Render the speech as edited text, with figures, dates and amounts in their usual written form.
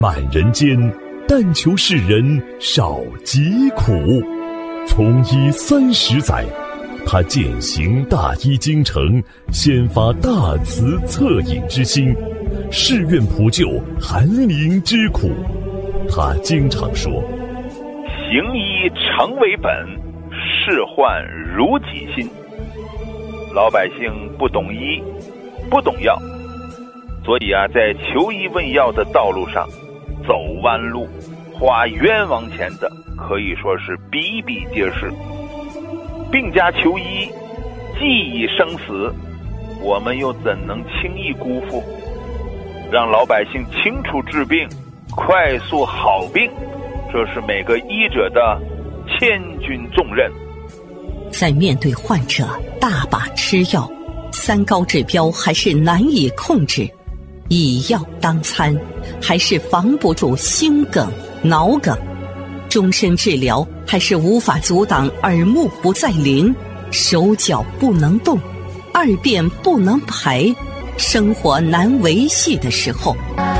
满人间，但求世人少疾苦。从医30载，他践行大医精诚，先发大慈恻隐之心，誓愿普救寒灵之苦。他经常说： 行医诚为本，事患如己心。老百姓不懂医，不懂药，所以在求医问药的道路上走弯路，花冤枉钱的可以说是比比皆是。病家求医，既已生死，我们又怎能轻易辜负？让老百姓清楚治病，快速好病，这是每个医者的千钧重任。 在面对患者大把吃药，3高指标还是难以控制，以药当餐还是防不住心梗、脑梗，终身治疗还是无法阻挡耳目不再灵，手脚不能动，二便不能排，生活难维系的时候，